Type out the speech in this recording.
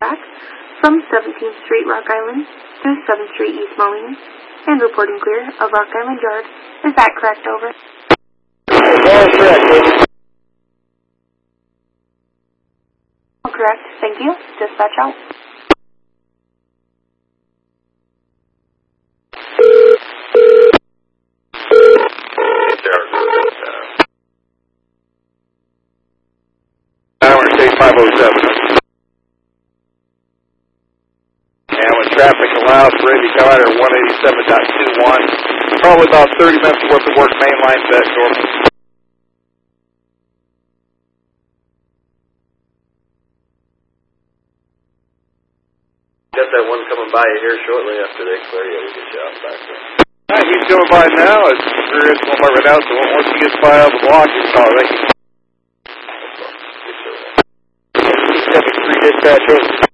back from 17th Street, Rock Island to 7th Street, East Moline, and reporting clear of Rock Island Yard. Is that correct, over? That is correct. Correct, thank you. Dispatch out. Tower State 507. And when traffic allows, Brady Carter 187.21. Probably about 30 minutes worth of work, main line set, Norman. Got that one coming by here shortly after they clear you. We'll get you out back there. Alright, he's coming by now. It's going by right now, so once he gets by on the block, he's calling. 73 dispatch over.